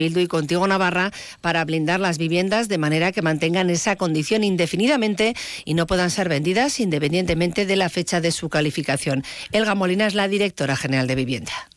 Bildu y Contigo Navarra para blindar las viviendas de manera que mantengan esa condición indefinidamente y no puedan ser vendidas independientemente de la fecha de su calificación. Elga Molina es la directora general de Vivienda.